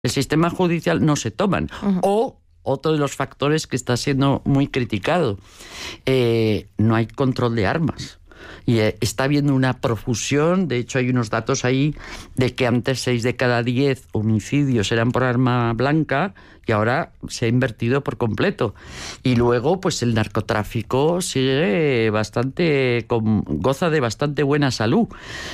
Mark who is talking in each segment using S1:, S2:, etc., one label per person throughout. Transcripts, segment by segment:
S1: el sistema judicial no se toman. O otro de los factores que está siendo muy criticado, no hay control de armas. Y está habiendo una profusión, de hecho hay unos datos ahí de que antes 6 de cada 10 homicidios eran por arma blanca y ahora se ha invertido por completo. Y luego pues el narcotráfico sigue goza de bastante buena salud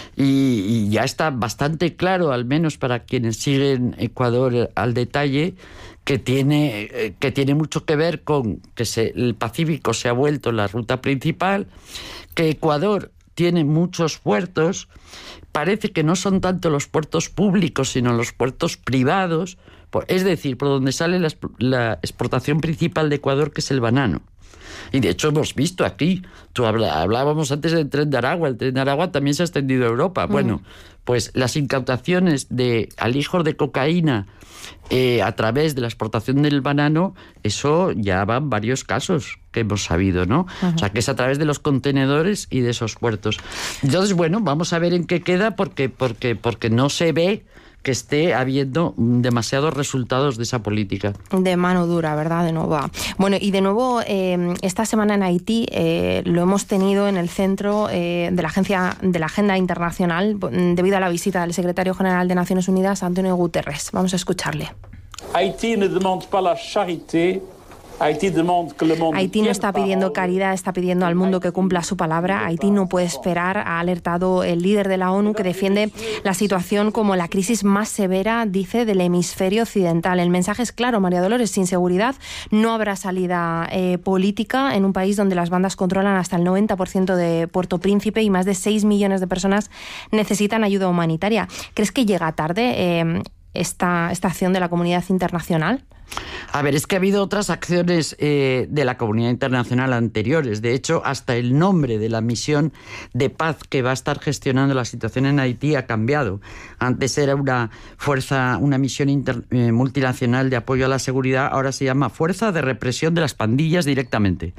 S1: y ya está bastante claro, al menos para quienes siguen Ecuador al detalle, que tiene mucho que ver con que el Pacífico se ha vuelto la ruta principal, que Ecuador tiene muchos puertos, parece que no son tanto los puertos públicos, sino los puertos privados, es decir, por donde sale la exportación principal de Ecuador, que es el banano. Y de hecho hemos visto aquí, hablábamos antes del Tren de Aragua, el Tren de Aragua también se ha extendido a Europa. Bueno, pues las incautaciones de alijos de cocaína a través de la exportación del banano, eso ya van varios casos que hemos sabido, ¿no? O sea, que es a través de los contenedores y de esos puertos. Entonces, bueno, vamos a ver en qué queda, porque no se ve que esté habiendo demasiados resultados de esa política.
S2: De mano dura, ¿verdad? De nuevo. Bueno, y de nuevo, esta semana en Haití lo hemos tenido en el centro de la Agenda Internacional debido a la visita del secretario general de Naciones Unidas, Antonio Guterres. Vamos a escucharle.
S3: Haití ne demande pas la charité. Haití
S2: no está pidiendo caridad, está pidiendo al mundo que cumpla su palabra. Haití no puede esperar, ha alertado el líder de la ONU, que defiende la situación como la crisis más severa, dice, del hemisferio occidental. El mensaje es claro, María Dolores: sin seguridad no habrá salida política en un país donde las bandas controlan hasta el 90% de Puerto Príncipe y más de 6 millones de personas necesitan ayuda humanitaria. ¿Crees que llega tarde esta acción de la comunidad internacional?
S1: A ver, es que ha habido otras acciones de la comunidad internacional anteriores. De hecho, hasta el nombre de la misión de paz que va a estar gestionando la situación en Haití ha cambiado. Antes era una misión multinacional de apoyo a la seguridad, ahora se llama Fuerza de Represión de las Pandillas directamente.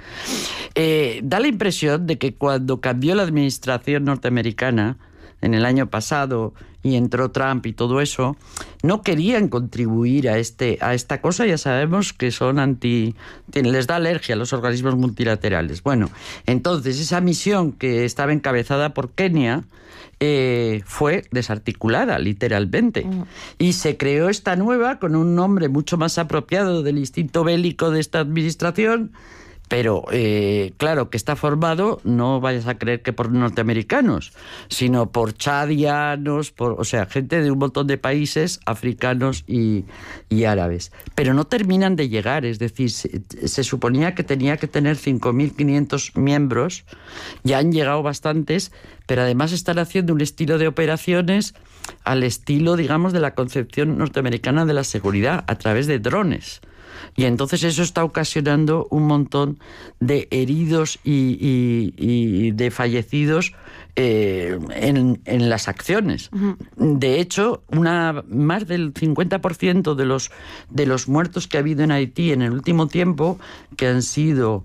S1: Da la impresión de que cuando cambió la administración norteamericana en el año pasado y entró Trump y todo eso, no querían contribuir a esta cosa. Ya sabemos que les da alergia a los organismos multilaterales. Bueno, entonces esa misión, que estaba encabezada por Kenia, fue desarticulada literalmente, y se creó esta nueva con un nombre mucho más apropiado del instinto bélico de esta administración. Pero, claro, que está formado, no vayas a creer que por norteamericanos, sino por chadianos, gente de un montón de países africanos y árabes. Pero no terminan de llegar, es decir, se suponía que tenía que tener 5.500 miembros, ya han llegado bastantes, pero además están haciendo un estilo de operaciones al estilo, digamos, de la concepción norteamericana de la seguridad, a través de drones. Y entonces eso está ocasionando un montón de heridos y de fallecidos en las acciones. De hecho, más del 50% de los muertos que ha habido en Haití en el último tiempo, que han sido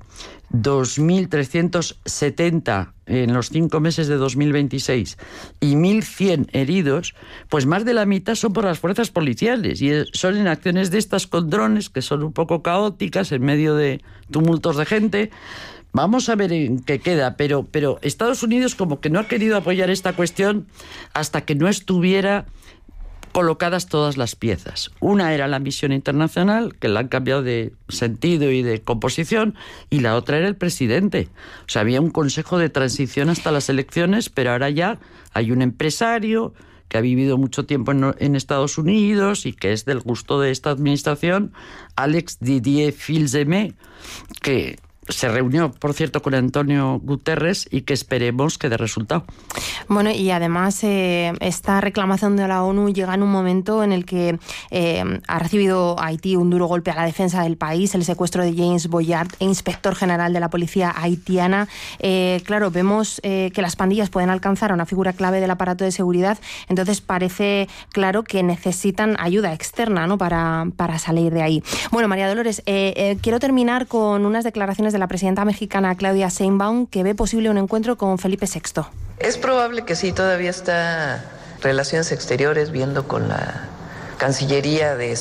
S1: 2.370 en los 5 meses de 2026 y 1.100 heridos, pues más de la mitad son por las fuerzas policiales, y son en acciones de estas con drones, que son un poco caóticas en medio de tumultos de gente. Vamos a ver en qué queda, pero Estados Unidos como que no ha querido apoyar esta cuestión hasta que no estuviera colocadas todas las piezas. Una era la misión internacional, que la han cambiado de sentido y de composición, y la otra era el presidente. O sea, había un consejo de transición hasta las elecciones, pero ahora ya hay un empresario que ha vivido mucho tiempo en Estados Unidos y que es del gusto de esta administración, Alex Didier Fils-Aimé, que se reunió, por cierto, con Antonio Guterres, y que esperemos que dé resultado.
S2: Bueno, y además esta reclamación de la ONU llega en un momento en el que ha recibido Haití un duro golpe a la defensa del país, el secuestro de James Boyard, inspector general de la policía haitiana. Claro, vemos que las pandillas pueden alcanzar a una figura clave del aparato de seguridad, entonces parece claro que necesitan ayuda externa, ¿no?, para salir de ahí. Bueno, María Dolores, quiero terminar con unas declaraciones de la presidenta mexicana Claudia Sheinbaum, que ve posible un encuentro con Felipe VI.
S4: Es probable que sí, todavía está Relaciones Exteriores viendo con la Cancillería de